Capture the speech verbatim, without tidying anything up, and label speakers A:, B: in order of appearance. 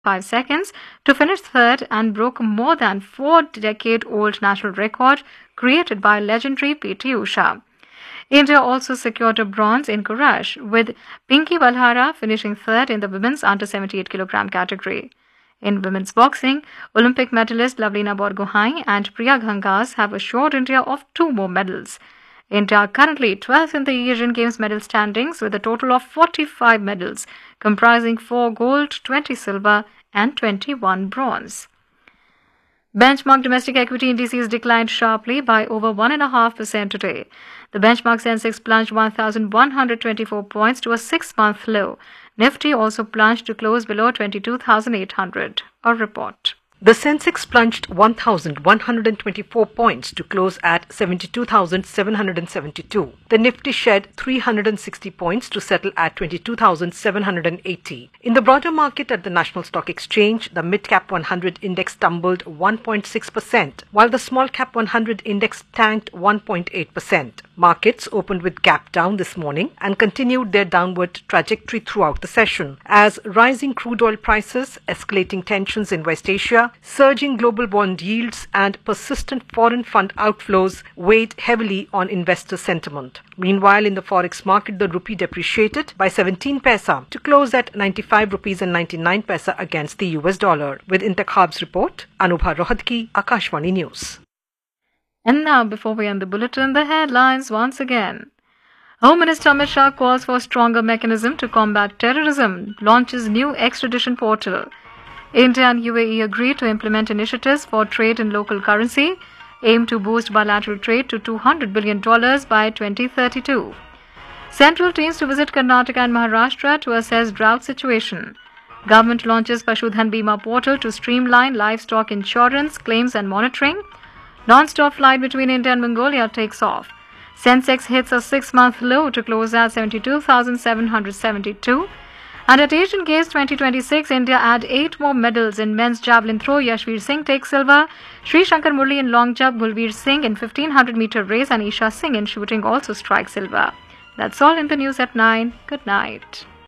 A: five seconds to finish third and broke more than four-decade-old national record created by legendary P T Usha. India also secured a bronze in Courage, with Pinky Balhara finishing third in the women's under seventy-eight kilogram category. In women's boxing, Olympic medalist Lavlina Borgohain and Priya Ghangas have assured India of two more medals. India are currently twelfth in the Asian Games medal standings with a total of forty-five medals, comprising four gold, twenty silver and twenty-one bronze. Benchmark domestic equity indices declined sharply by over one point five percent today. The benchmark Sensex plunged one thousand one hundred twenty-four points to a six-month low. Nifty also plunged to close below twenty-two thousand eight hundred. A report.
B: The Sensex plunged one thousand one hundred twenty-four points to close at seventy-two thousand seven hundred seventy-two. The Nifty shed three hundred sixty points to settle at twenty-two thousand seven hundred eighty. In the broader market at the National Stock Exchange, the Mid-Cap one hundred index tumbled one point six percent, while the Small-Cap one hundred index tanked one point eight percent. Markets opened with gap down this morning and continued their downward trajectory throughout the session as rising crude oil prices, escalating tensions in West Asia, surging global bond yields and persistent foreign fund outflows weighed heavily on investor sentiment. Meanwhile, in the forex market, the rupee depreciated by seventeen paisa to close at ninety-five rupees and ninety-nine paisa against the U S dollar. With Intakhab's report, Anubha Rohatgi, Akashvani News.
A: And now, before we end the bulletin, the headlines once again. Home Minister Amit Shah calls for stronger mechanism to combat terrorism, launches new extradition portal. India and U A E agree to implement initiatives for trade in local currency, aim to boost bilateral trade to two hundred billion dollars by twenty thirty-two. Central teams to visit Karnataka and Maharashtra to assess drought situation. Government launches Pashudhan Bima portal to streamline livestock insurance, claims and monitoring. Non-stop flight between India and Mongolia takes off. Sensex hits a six-month low to close at seventy-two thousand seven hundred seventy-two. And at Asian Games twenty twenty-six, India add eight more medals in men's javelin throw. Yashveer Singh takes silver. Sri Shankar Murli in long jump, Gulveer Singh in fifteen hundred meter race and Isha Singh in shooting also strike silver. That's all in the news at nine. Good night.